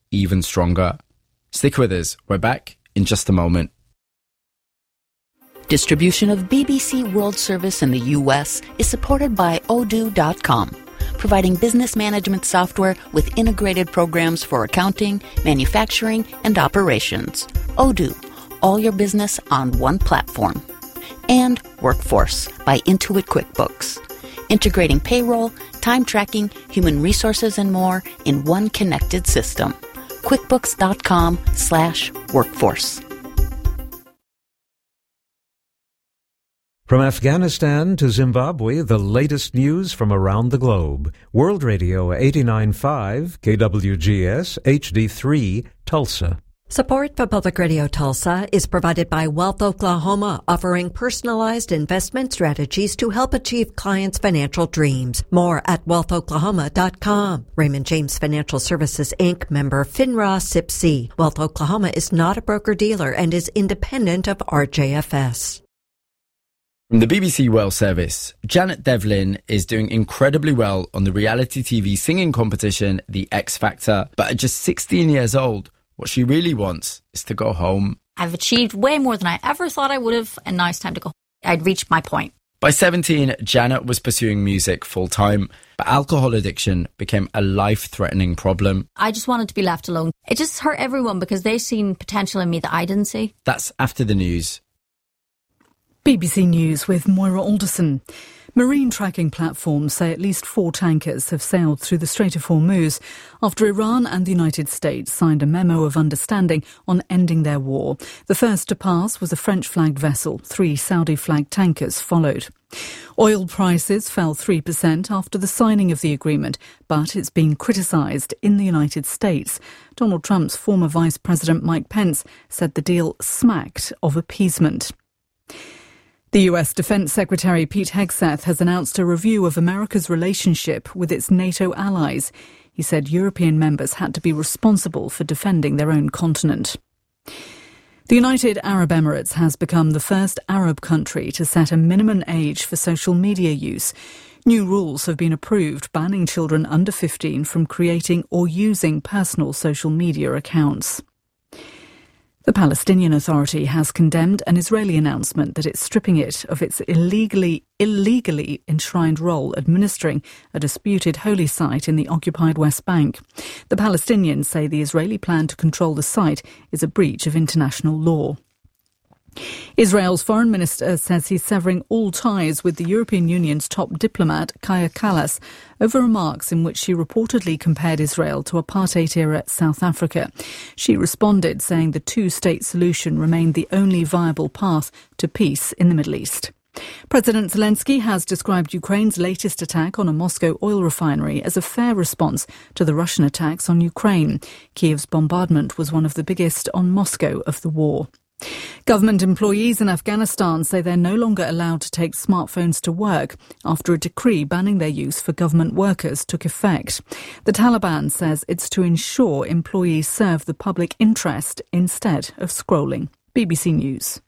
even stronger. Stick with us. We're back in just a moment. Distribution of BBC World Service in the U.S. is supported by Odoo.com, providing business management software with integrated programs for accounting, manufacturing, and operations. Odoo, all your business on one platform. And Workforce by Intuit QuickBooks, integrating payroll, time tracking, human resources, and more in one connected system. QuickBooks.com/workforce. From Afghanistan to Zimbabwe, the latest news from around the globe. World Radio 89.5, KWGS, HD3, Tulsa. Support for Public Radio Tulsa is provided by Wealth Oklahoma, offering personalized investment strategies to help achieve clients' financial dreams. More at wealthoklahoma.com. Raymond James Financial Services, Inc., member FINRA SIPC. Wealth Oklahoma is not a broker-dealer and is independent of RJFS. From the BBC World Service, Janet Devlin is doing incredibly well on the reality TV singing competition, The X Factor. But at just 16 years old, what she really wants is to go home. I've achieved way more than I ever thought I would have, and now it's time to go home. I'd reached my point. By 17, Janet was pursuing music full-time, but alcohol addiction became a life-threatening problem. I just wanted to be left alone. It just hurt everyone because they seen potential in me that I didn't see. That's after the news. BBC News with Moira Alderson. Marine tracking platforms say at least 4 tankers have sailed through the Strait of Hormuz after Iran and the United States signed a memo of understanding on ending their war. The first to pass was a French-flagged vessel. 3 Saudi-flagged tankers followed. Oil prices fell 3% after the signing of the agreement, but it's been criticised in the United States. Donald Trump's former Vice President Mike Pence said the deal smacked of appeasement. The US Defense Secretary Pete Hegseth has announced a review of America's relationship with its NATO allies. He said European members had to be responsible for defending their own continent. The United Arab Emirates has become the first Arab country to set a minimum age for social media use. New rules have been approved banning children under 15 from creating or using personal social media accounts. The Palestinian Authority has condemned an Israeli announcement that it's stripping it of its illegally enshrined role administering a disputed holy site in the occupied West Bank. The Palestinians say the Israeli plan to control the site is a breach of international law. Israel's foreign minister says he's severing all ties with the European Union's top diplomat, Kaja Kallas, over remarks in which she reportedly compared Israel to apartheid-era South Africa. She responded, saying the two-state solution remained the only viable path to peace in the Middle East. President Zelensky has described Ukraine's latest attack on a Moscow oil refinery as a fair response to the Russian attacks on Ukraine. Kiev's bombardment was one of the biggest on Moscow of the war. Government employees in Afghanistan say they're no longer allowed to take smartphones to work after a decree banning their use for government workers took effect. The Taliban says it's to ensure employees serve the public interest instead of scrolling. BBC News.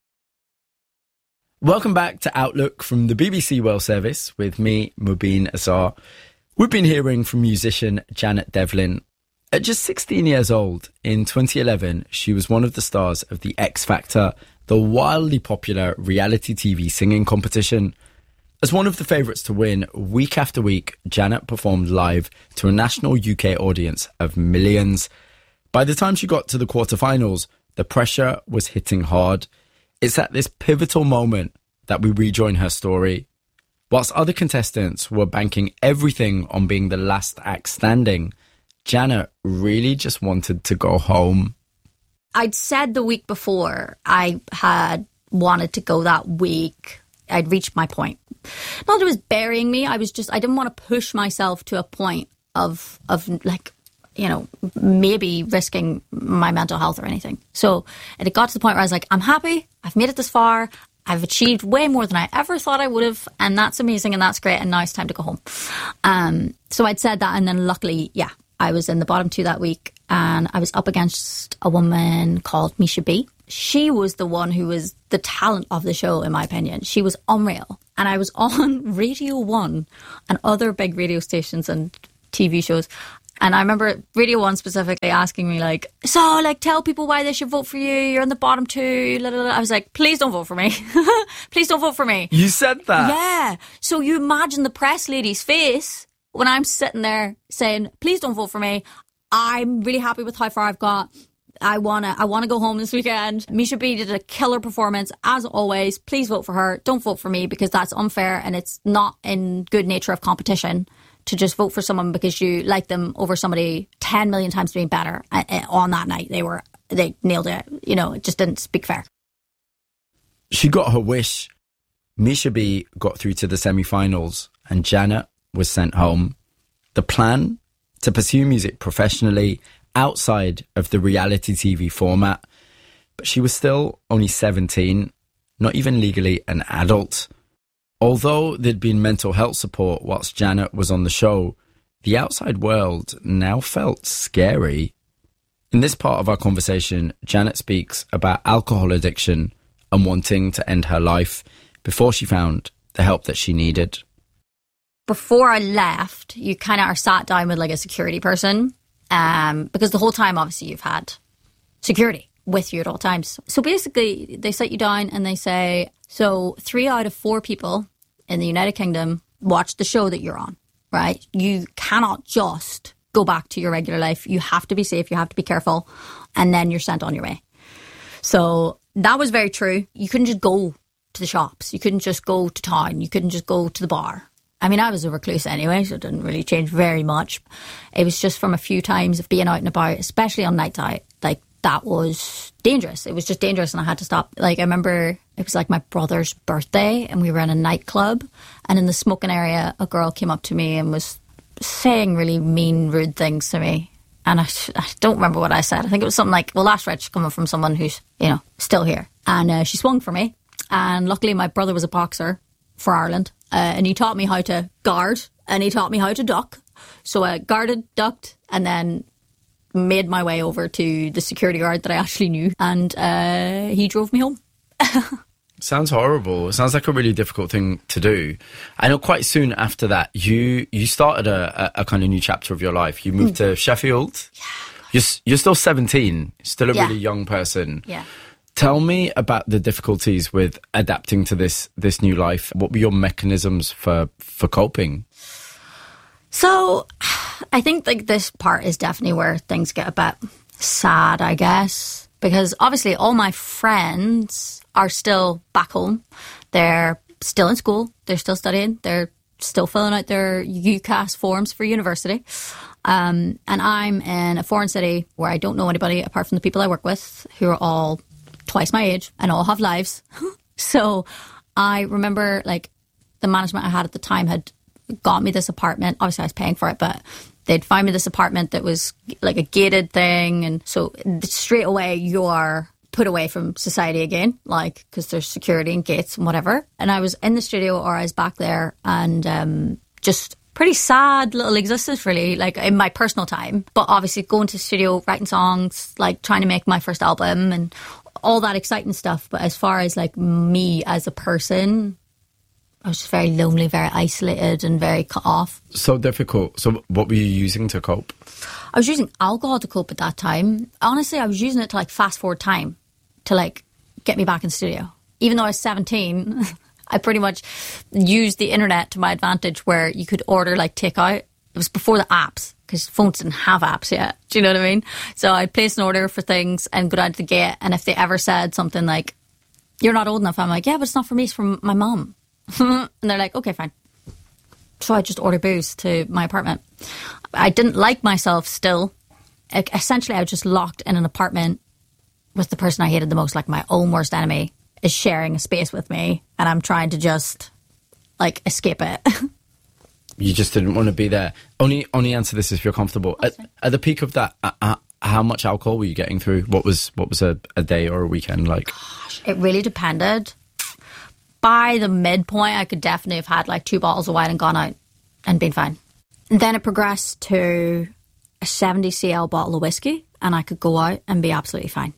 Welcome back to Outlook from the BBC World Service with me, Mubin Azar. We've been hearing from musician Janet Devlin. At just 16 years old, in 2011, she was one of the stars of The X Factor, the wildly popular reality TV singing competition. As one of the favourites to win, week after week, Janet performed live to a national UK audience of millions. By the time she got to the quarterfinals, the pressure was hitting hard. It's at this pivotal moment that we rejoin her story. Whilst other contestants were banking everything on being the last act standing, Janet really just wanted to go home. I'd said the week before I had wanted to go that week. I'd reached my point. Not that it was burying me. I didn't want to push myself to a point of like, you know, maybe risking my mental health or anything. So it had got to the point where I was like, I'm happy. I've made it this far. I've achieved way more than I ever thought I would have. And that's amazing and that's great. And now it's time to go home. So I'd said that. And then luckily, I was in the bottom 2 that week and I was up against a woman called Misha B. She was the one who was the talent of the show, in my opinion. She was unreal. And I was on Radio 1 and other big radio stations and TV shows And I remember Radio 1 specifically asking me, like, so, like, tell people why they should vote for you. You're in the bottom two. La, la, la. I was like, please don't vote for me. Please don't vote for me. You said that? Yeah. So you imagine the press lady's face when I'm sitting there saying, please don't vote for me. I'm really happy with how far I've got. I wanna go home this weekend. Misha B did a killer performance, as always. Please vote for her. Don't vote for me, because that's unfair and it's not in good nature of competition to just vote for someone because you like them over somebody 10 million times being better on that night. They nailed it. You know, it just didn't speak fair. She got her wish. Misha B got through to the semi-finals and Janet was sent home. The plan to pursue music professionally outside of the reality TV format, but she was still only 17, not even legally an adult. Although there'd been mental health support whilst Janet was on the show, the outside world now felt scary. In this part of our conversation, Janet speaks about alcohol addiction and wanting to end her life before she found the help that she needed. Before I left, you kind of are sat down with like a security person, because the whole time, obviously, you've had security with you at all times. So basically, they sit you down and they say, so 3 out of 4 people in the United Kingdom watch the show that you're on, right? You cannot just go back to your regular life. You have to be safe. You have to be careful. And then you're sent on your way. So that was very true. You couldn't just go to the shops. You couldn't just go to town. You couldn't just go to the bar. I mean, I was a recluse anyway, so it didn't really change very much. It was just from a few times of being out and about, especially on nights out, like that was dangerous. It was just dangerous and I had to stop. Like I remember it was like my brother's birthday and we were in a nightclub and in the smoking area, a girl came up to me and was saying really mean, rude things to me. And I don't remember what I said. I think it was something like, well, that's rich coming from someone who's, you know, still here. And she swung for me. And luckily my brother was a boxer for Ireland. And he taught me how to guard and he taught me how to duck. So I guarded, ducked, and then made my way over to the security guard that I actually knew. And he drove me home. Sounds horrible. It sounds like a really difficult thing to do. I know quite soon after that, you started a kind of new chapter of your life. You moved to Sheffield. Yeah. You're still 17, still a really young person. Yeah. Tell me about the difficulties with adapting to this new life. What were your mechanisms for coping? So I think like this part is definitely where things get a bit sad, I guess, because obviously all my friends are still back home. They're still in school. They're still studying. They're still filling out their UCAS forms for university. And I'm in a foreign city where I don't know anybody apart from the people I work with, who are all twice my age and all have lives. So I remember like the management I had at the time had got me this apartment. Obviously I was paying for it, but they'd find me this apartment that was like a gated thing. And so straight away you are put away from society again, like, because there's security and gates and whatever. And I was in the studio or I was back there and just pretty sad little existence really, like in my personal time. But obviously going to the studio, writing songs, like trying to make my first album and all that exciting stuff. But as far as like me as a person, I was just very lonely, very isolated and very cut off. So difficult. So what were you using to cope? I was using alcohol to cope at that time. Honestly, I was using it to like fast forward time to like get me back in the studio. Even though I was 17, I pretty much used the internet to my advantage where you could order like takeout. It was before the apps because phones didn't have apps yet. Do you know what I mean? So I'd place an order for things and go down to the gate. And if they ever said something like, you're not old enough, I'm like, yeah, but it's not for me, it's for my mum. And they're like, okay, fine. So I just ordered booze to my apartment. I didn't like myself still. Essentially, I was just locked in an apartment with the person I hated the most, like my own worst enemy, is sharing a space with me. And I'm trying to just, like, escape it. You just didn't want to be there. Only answer this if you're comfortable. At the peak of that, how much alcohol were you getting through? What was a day or a weekend like? Gosh, it really depended. By the midpoint, I could definitely have had like 2 bottles of wine and gone out and been fine. And then it progressed to a 70cl bottle of whiskey and I could go out and be absolutely fine.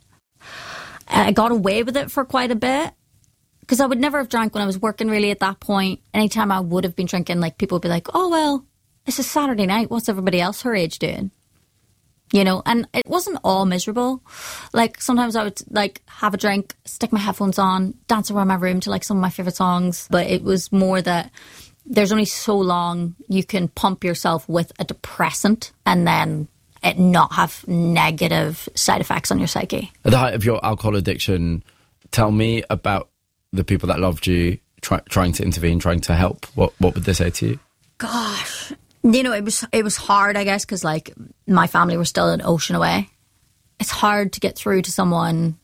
I got away with it for quite a bit because I would never have drank when I was working really at that point. Anytime I would have been drinking, like people would be like, oh, well, it's a Saturday night. What's everybody else her age doing? You know, and it wasn't all miserable. Like, sometimes I would, like, have a drink, stick my headphones on, dance around my room to, like, some of my favourite songs. But it was more that there's only so long you can pump yourself with a depressant and then it not have negative side effects on your psyche. At the height of your alcohol addiction, tell me about the people that loved you, trying to intervene, trying to help. What would they say to you? Gosh, you know, it was hard, I guess, because, like, my family were still an ocean away. It's hard to get through to someone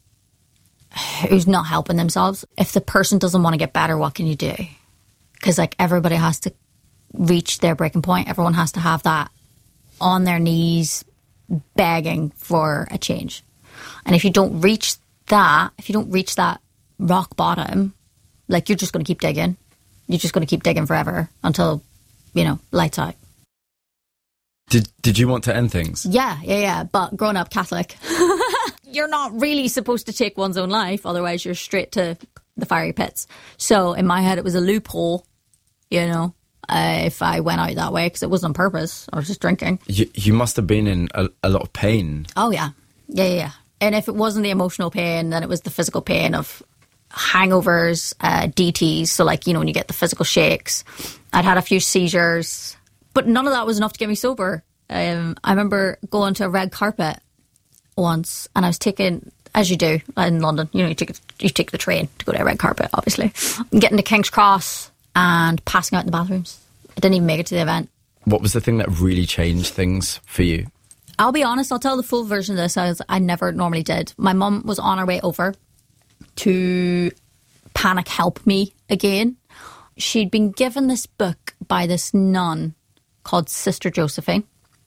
who's not helping themselves. If the person doesn't want to get better, what can you do? Because, like, everybody has to reach their breaking point. Everyone has to have that on their knees begging for a change. And if you don't reach that rock bottom, like, you're just going to keep digging. You're just going to keep digging forever until, you know, lights out. Did you want to end things? Yeah. But growing up Catholic, you're not really supposed to take one's own life. Otherwise, you're straight to the fiery pits. So in my head, it was a loophole, you know, if I went out that way, because it wasn't on purpose. I was just drinking. You must have been in a lot of pain. Oh, yeah. Yeah. And if it wasn't the emotional pain, then it was the physical pain of hangovers, DTs. So, like, you know, when you get the physical shakes. I'd had a few seizures, but none of that was enough to get me sober. I remember going to a red carpet once, and I was taking, as you do in London, you know, you take the train to go to a red carpet, obviously. Getting to King's Cross and passing out in the bathrooms. I didn't even make it to the event. What was the thing that really changed things for you? I'll be honest, I'll tell the full version of this, as I never normally did. My mum was on her way over to panic help me again. She'd been given this book by this nun called Sister Josephine,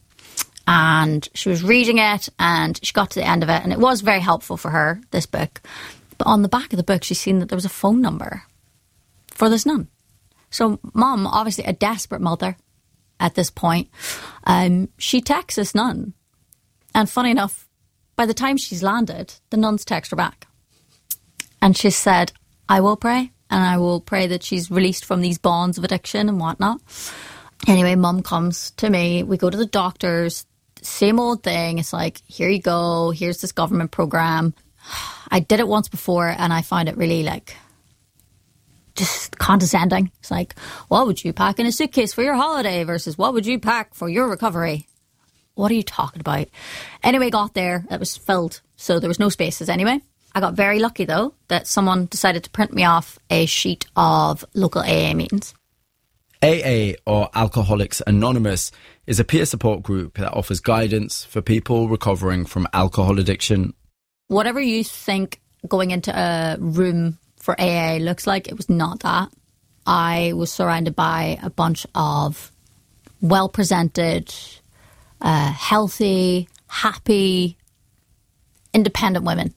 and she was reading it, and she got to the end of it, and it was very helpful for her, this book. But on the back of the book, she's seen that there was a phone number for this nun. So Mum, obviously a desperate mother at this point, she texts this nun, and funny enough, by the time she's landed, the nun's text her back. And she said, I will pray, and I will pray that she's released from these bonds of addiction and whatnot. Anyway, Mum comes to me. We go to the doctors. Same old thing. It's like, here you go. Here's this government program. I did it once before, and I found it really, like, just condescending. It's like, what would you pack in a suitcase for your holiday versus what would you pack for your recovery? What are you talking about? Anyway, got there. It was filled, so there was no spaces anyway. I got very lucky, though, that someone decided to print me off a sheet of local AA meetings. AA, or Alcoholics Anonymous, is a peer support group that offers guidance for people recovering from alcohol addiction. Whatever you think going into a room for AA looks like, it was not that. I was surrounded by a bunch of well-presented, healthy, happy, independent women.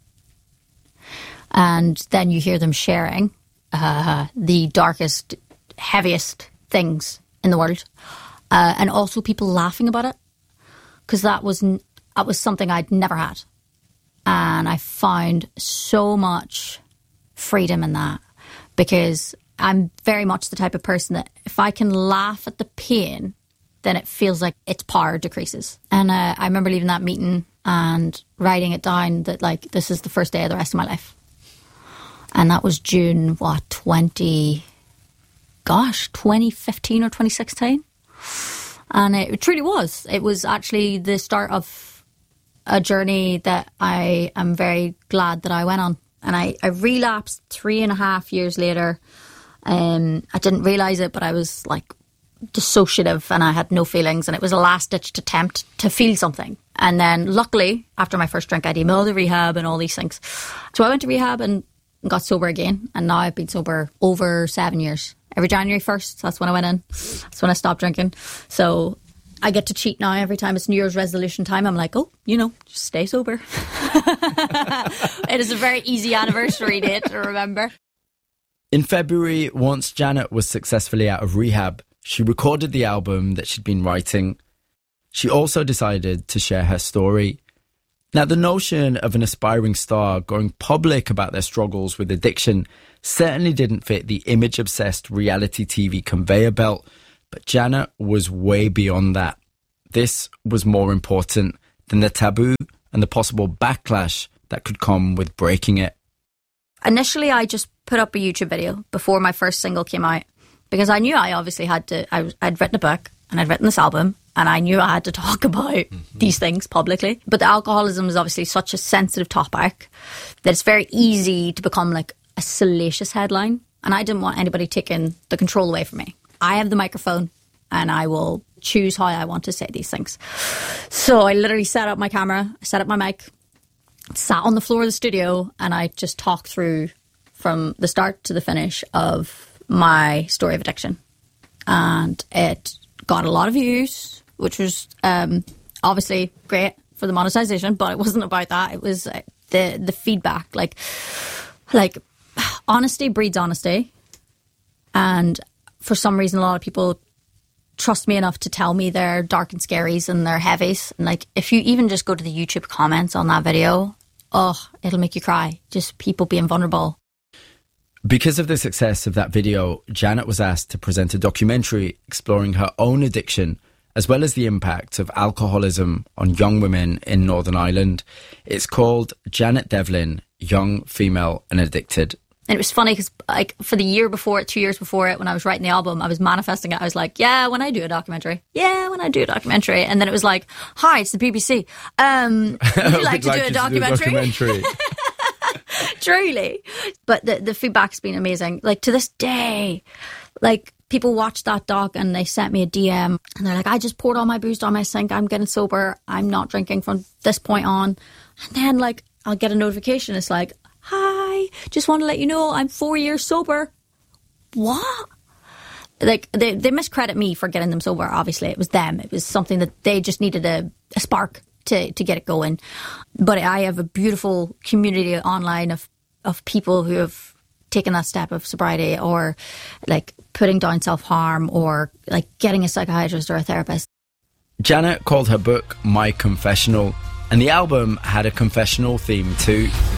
And then you hear them sharing the darkest, heaviest things in the world. And also people laughing about it. Because that was something I'd never had. And I found so much freedom in that. Because I'm very much the type of person that if I can laugh at the pain, then it feels like its power decreases. And I remember leaving that meeting and writing it down that, like, this is the first day of the rest of my life. And that was June, 2015 or 2016. And it truly was. It was actually the start of a journey that I am very glad that I went on. And I relapsed 3.5 years later. I didn't realise it, but I was, like, dissociative and I had no feelings, and it was a last-ditch attempt to feel something. And then, luckily, after my first drink, I'd emailed the rehab and all these things. So I went to rehab and got sober again, and now I've been sober over 7 years. Every January 1st, that's when I went in. That's when I stopped drinking. So I get to cheat now every time it's New Year's resolution time. I'm like, oh, you know, just stay sober. It is a very easy anniversary date to remember. In February, once Janet was successfully out of rehab, she recorded the album that she'd been writing. She also decided to share her story. Now, the notion of an aspiring star going public about their struggles with addiction certainly didn't fit the image-obsessed reality TV conveyor belt But Janet was way beyond that. This was more important than the taboo and the possible backlash that could come with breaking it. Initially, I just put up a YouTube video before my first single came out because I knew I obviously had to. I'd written a book and I'd written this album and I knew I had to talk about these things publicly. But the alcoholism is obviously such a sensitive topic that it's very easy to become like a salacious headline. And I didn't want anybody taking the control away from me. I have the microphone and I will choose how I want to say these things. So I literally set up my camera, set up my mic, sat on the floor of the studio, and I just talked through from the start to the finish of my story of addiction. And it got a lot of views, which was obviously great for the monetization, but it wasn't about that. It was the feedback. Like honesty breeds honesty. And for some reason, a lot of people trust me enough to tell me their dark and scaries and their heavies. And like, if you even just go to the YouTube comments on that video, it'll make you cry. Just people being vulnerable. Because of the success of that video, Janet was asked to present a documentary exploring her own addiction, as well as the impact of alcoholism on young women in Northern Ireland. It's called Janet Devlin, Young, Female and Addicted. And it was funny because like for the year before it, 2 years before it, when I was writing the album, I was manifesting it. I was like, when I do a documentary. And then it was like, hi, it's the BBC. Would you like to do a documentary? Truly. But the feedback's been amazing. Like to this day, like people watch that doc and they sent me a DM and they're like, I just poured all my booze down my sink. I'm getting sober. I'm not drinking from this point on. And then like I'll get a notification. It's like, hi, just want to let you know I'm 4 years sober. What? Like, they miscredit me for getting them sober, obviously. It was them. It was something that they just needed a spark to get it going. But I have a beautiful community online of people who have taken that step of sobriety or, like, putting down self-harm or, like, getting a psychiatrist or a therapist. Janet called her book My Confessional, and the album had a confessional theme too.